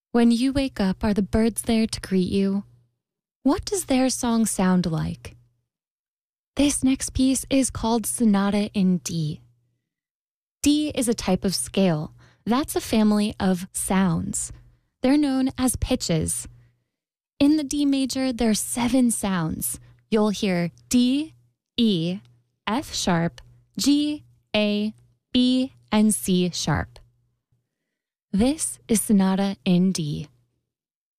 When you wake up, are the birds there to greet you? What does their song sound like? This next piece is called Sonata in D. D is a type of scale. That's a family of sounds. They're known as pitches. In the D major, there are 7 sounds. You'll hear D, E, F sharp, G, A, B, and C sharp. This is Sonata in D.